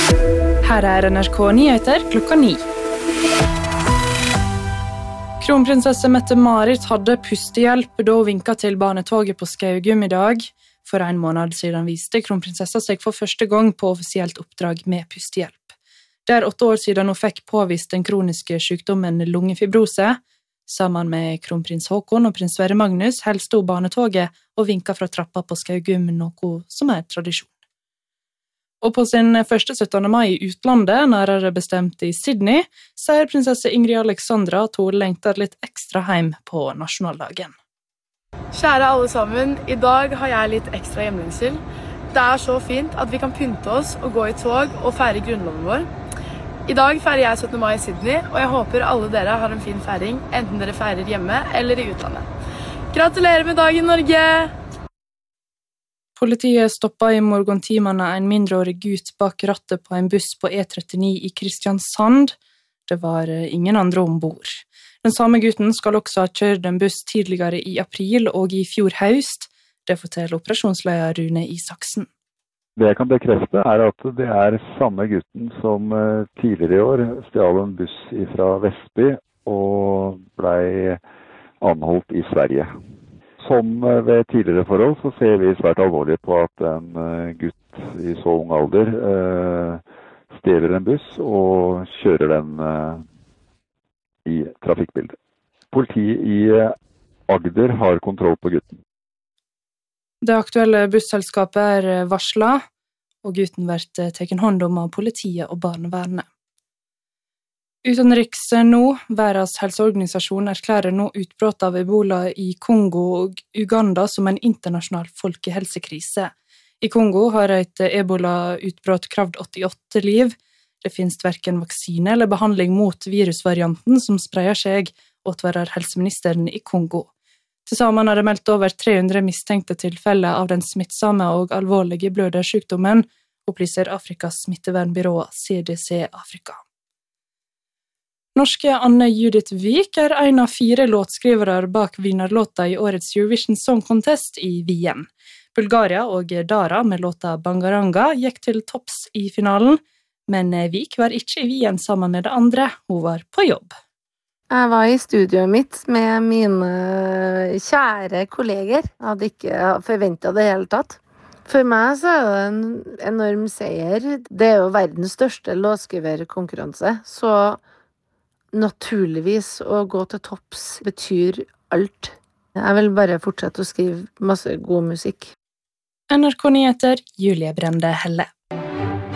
Her NRK Nyheter klokka 9. Kronprinsesse Mette-Marit hadde pustehjelp da hun vinket til barnetoget på Skaugum i dag. For en måned siden viste kronprinsessa seg for første gang på offisielt oppdrag med pustehjelp. Det 8 år siden hun fikk påvist den kroniske sykdommen lungefibrose. Sammen med kronprins Håkon og prins Sverre Magnus helste hun barnetoget og vinket fra trappa på Skaugum, noe som tradisjon. Og på sin første 17. mai i utlandet, nærmere bestemt i Sydney, sier prinsesse Ingrid Alexandra at hun lengter litt ekstra hjem på nasjonaldagen. Kjære alle sammen, i dag har jeg litt ekstra hjemlengsel. Det så fint at vi kan pynte oss og gå i tog og feire grunnloven vår. I dag feirer jeg 17. mai i Sydney, og jeg håper alle dere har en fin feiring, enten dere feirer hjemme eller i utlandet. Gratulerer med dagen, Norge! Politiet stoppet i morgentimene en mindreårig gutt bak rattet på en buss på E39 i Kristiansand. Det var ingen andre ombord. Den samme gutten skal også ha kjørt en buss tidligere i april og i fjor høst. Det forteller operasjonsleder Rune Isaksen. Det jeg kan bekrefte at det samme gutten som tidligere i år stjal en buss fra Vestby og ble anholdt i Sverige. Som ved tidligere forhold så ser vi svært alvorlig på at en gutt i så ung alder stjeler en buss og kjører den i trafikkbildet. Politiet i Agder har kontroll på gutten. Det aktuelle busselskapet varslet, og gutten blir tatt hånd om av politiet og barnevernet. Utenriks nå, Verdens helseorganisasjon erklærer nå utbrudd av Ebola i Kongo og Uganda som en internasjonal folkehelsekrise. I Kongo har et Ebola-utbrudd kravd 88 liv. Det finnes hverken vaksine eller behandling mot virusvarianten som spreier seg, advarer helseministeren i Kongo. Til sammen har det meldt over 300 mistenkte tilfeller av den smittsomme og alvorlige blødersykdommen, opplyser Afrikas smittevernbyrå CDC Afrika. Norske Anne Judith Vik en av 4 låtskrivere bak vinnerlåta i årets Eurovision Song Contest i Wien. Bulgaria og Dara med låta Bangaranga gikk til topps i finalen, men Vik var ikke i Wien sammen med det andre, hun var på jobb. Jeg var i studioet mitt med mine kjære kolleger. Jeg hadde ikke forventet det hele tatt. For meg så det en enorm seier. Det jo verdens største låtskriverkonkurranse, så naturligvis å gå til topps betyr alt. Jeg vil bare fortsette å skrive masse god musikk. NRK Nyheter, Julie Brende Helle.